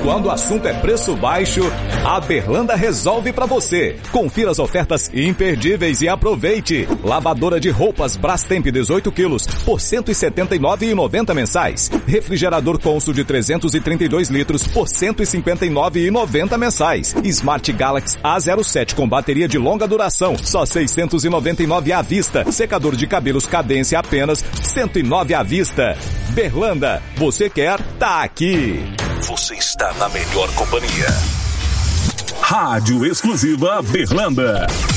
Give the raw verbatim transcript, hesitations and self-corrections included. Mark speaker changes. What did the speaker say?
Speaker 1: Quando o assunto é preço baixo, a Berlanda resolve pra você. Confira as ofertas imperdíveis e aproveite. Lavadora de roupas Brastemp dezoito quilos por cento e setenta e nove reais e noventa centavos mensais. Refrigerador Consul de trezentos e trinta e dois litros por cento e cinquenta e nove reais e noventa centavos mensais. Smart Galaxy A zero sete com bateria de longa duração, só seiscentos e noventa e nove reais à vista. Secador de cabelos Cadência apenas cento e nove reais à vista. Berlanda, você quer? Tá aqui.
Speaker 2: Você está na melhor companhia. Rádio Exclusiva Berlanda.